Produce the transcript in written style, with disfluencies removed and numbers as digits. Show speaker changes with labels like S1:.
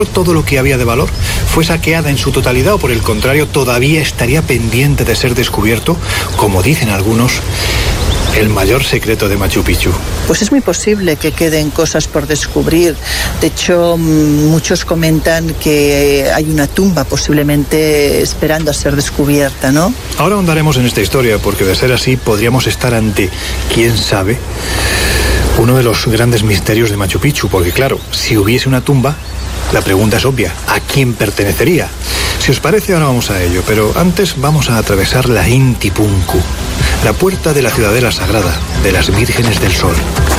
S1: todo lo que había de valor fue saqueada en su totalidad o por el contrario todavía estaría pendiente de ser descubierto, como dicen algunos, el mayor secreto de Machu Picchu?
S2: Pues es muy posible que queden cosas por descubrir. De hecho, muchos comentan que hay una tumba posiblemente esperando a ser descubierta, ¿no?
S1: Ahora ahondaremos en esta historia porque de ser así podríamos estar ante, quién sabe, uno de los grandes misterios de Machu Picchu, porque claro, si hubiese una tumba, la pregunta es obvia, ¿a quién pertenecería? Si os parece, ahora vamos a ello, pero antes vamos a atravesar la Inti Punku, la puerta de la ciudadela sagrada de las Vírgenes del Sol.